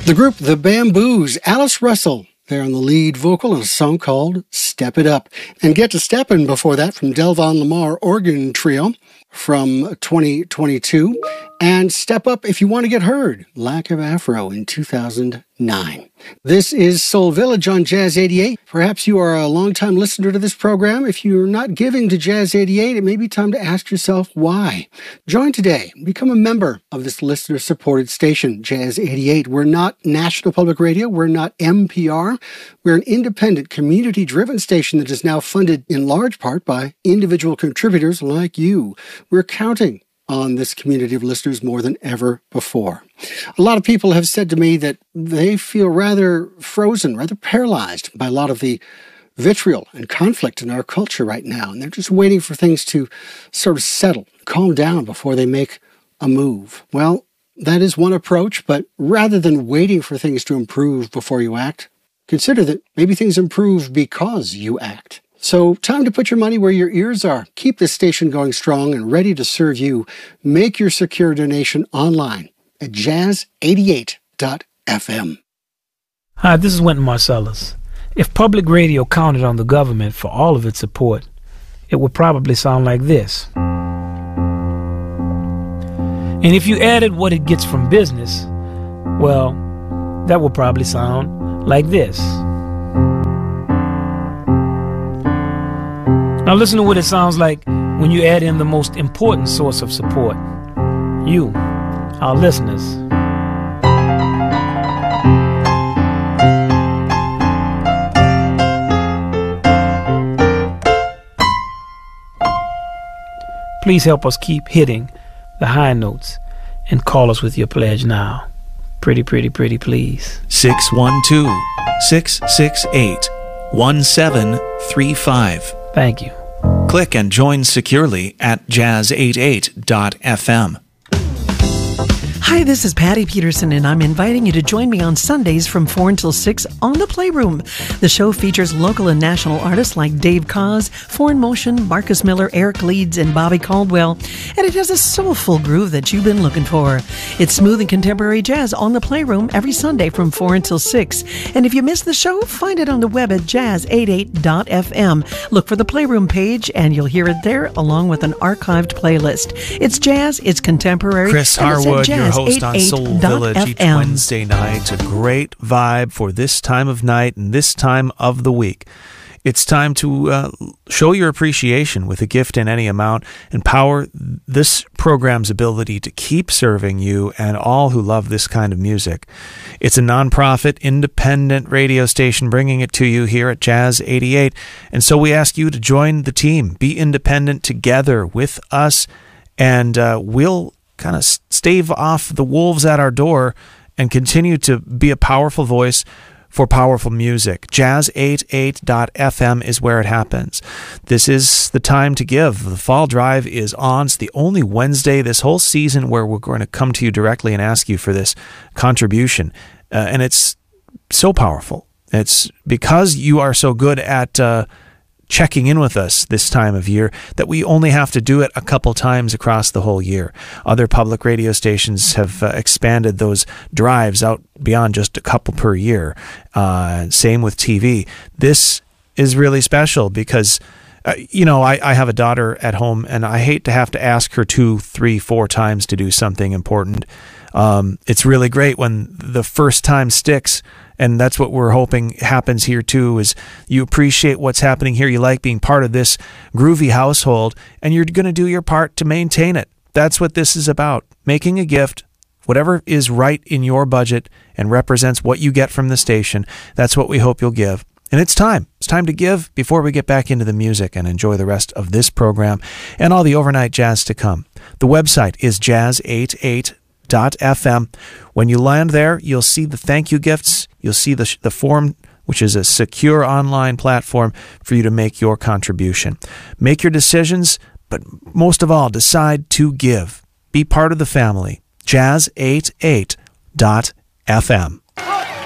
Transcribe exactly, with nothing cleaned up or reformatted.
The group The Bamboos, Alice Russell, they're on the lead vocal in a song called Step It Up. And Get to Steppin' before that from Delvon Lamar Organ Trio from twenty twenty-two. And Step Up If You Want to Get Heard, Lack of Afro in two thousand nine. This is Soul Village on Jazz eighty-eight. Perhaps you are a longtime listener to this program. If you're not giving to Jazz eighty-eight, it may be time to ask yourself why. Join today. Become a member of this listener-supported station, Jazz eighty-eight. We're not National Public Radio. We're not N P R. We're an independent, community-driven station that is now funded in large part by individual contributors like you. We're counting on this community of listeners more than ever before. A lot of people have said to me that they feel rather frozen, rather paralyzed by a lot of the vitriol and conflict in our culture right now, and they're just waiting for things to sort of settle, calm down before they make a move. Well, that is one approach, but rather than waiting for things to improve before you act, consider that maybe things improve because you act. So, time to put your money where your ears are. Keep this station going strong and ready to serve you. Make your secure donation online at jazz eighty-eight dot f m. Hi, this is Wynton Marsalis. If public radio counted on the government for all of its support, it would probably sound like this. And if you added what it gets from business, well, that would probably sound like this. Now listen to what it sounds like when you add in the most important source of support. You, our listeners. Please help us keep hitting the high notes and call us with your pledge now. Pretty, pretty, pretty, please. six one two, six six eight, one seven three five. Thank you. Click and join securely at jazz eighty-eight dot f m. Hi, this is Patty Peterson, and I'm inviting you to join me on Sundays from four until six on The Playroom. The show features local and national artists like Dave Koz, Foreign Motion, Marcus Miller, Eric Leeds, and Bobby Caldwell, and it has a soulful groove that you've been looking for. It's smooth and contemporary jazz on The Playroom every Sunday from four until six. And if you miss the show, find it on the web at jazz eighty-eight dot f m. Look for the Playroom page, and you'll hear it there along with an archived playlist. It's jazz, it's contemporary. Chris Harwood, your host on Soul Village each Wednesday night. A great vibe for this time of night and this time of the week. It's time to uh, show your appreciation with a gift in any amount and power this program's ability to keep serving you and all who love this kind of music. It's a nonprofit, independent radio station bringing it to you here at Jazz eighty-eight, and so we ask you to join the team, be independent together with us, and uh, we'll kind of stave off the wolves at our door and continue to be a powerful voice for powerful music. jazz eighty-eight dot f m is where it happens. This is the time to give. The fall drive is on. It's the only Wednesday this whole season where we're going to come to you directly and ask you for this contribution. Uh, and it's so powerful. It's because you are so good at uh, checking in with us this time of year that we only have to do it a couple times across the whole year. Other public radio stations have uh, expanded those drives out beyond just a couple per year. Uh, same with T V. This is really special because, uh, you know, I, I have a daughter at home and I hate to have to ask her two, three, four times to do something important. Um, it's really great when the first time sticks. And that's what we're hoping happens here too, is you appreciate what's happening here. You like being part of this groovy household, and you're going to do your part to maintain it. That's what this is about. Making a gift, whatever is right in your budget and represents what you get from the station. That's what we hope you'll give. And it's time. It's time to give before we get back into the music and enjoy the rest of this program and all the overnight jazz to come. The website is jazz eighty-eight dot f m. When you land there, you'll see the thank you gifts. You'll see the, the form, which is a secure online platform for you to make your contribution. Make your decisions, but most of all, decide to give. Be part of the family. jazz eighty-eight dot f m.